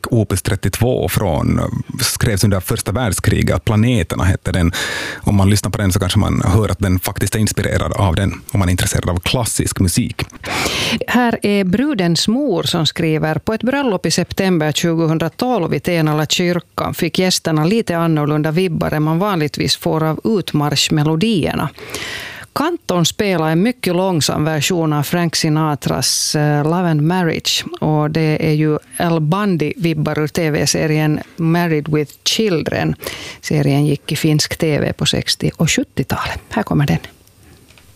Opus 32 skrevs under första världskriget. Planeterna hette den. Om man lyssnar på den så kanske man hör att den faktiskt är inspirerad av den, om man är intresserad av klassisk musik. Här är brudens mor som skriver: på ett bröllop i september 2012 i Tenala kyrka fick gästerna lite annorlunda vibbar än man vanligtvis får av utmarschmelodierna. Kanton spelar en mycket långsam version av Frank Sinatras Love and Marriage, och det är ju El Bandi-vibbar ur tv-serien Married with Children. Serien gick i finsk tv på 60- och 70-talet. Här kommer den.